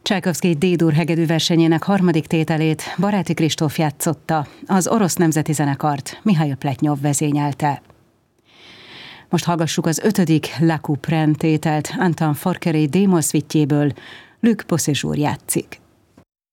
Csajkovszky D-dur hegedű versenyének harmadik tételét Baráti Kristóf játszotta, az Orosz Nemzeti Zenekart Mihail Pletnyov vezényelte. Most hallgassuk az 5. La Couperin tételt Anton Forqueray D-moll szvitjéből, Luc Bossejur játszik.